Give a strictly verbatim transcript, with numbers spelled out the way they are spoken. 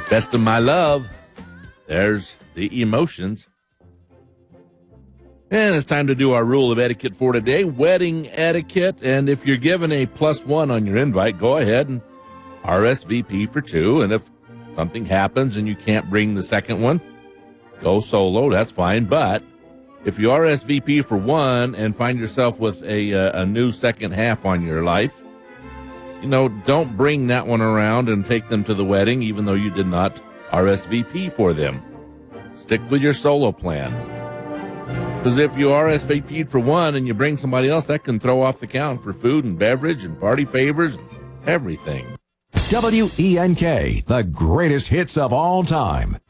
Best of my love. There's the emotions. And it's time to do our rule of etiquette for today, wedding etiquette. And if you're given a plus one on your invite, go ahead and R S V P for two. And if something happens and you can't bring the second one, go solo. That's fine. But if you R S V P for one and find yourself with a, a, a new second half on your life, you know, don't bring that one around and take them to the wedding, even though you did not R S V P for them. Stick with your solo plan. Because if you R S V P'd for one and you bring somebody else, that can throw off the count for food and beverage and party favors and everything. W E N K, the greatest hits of all time.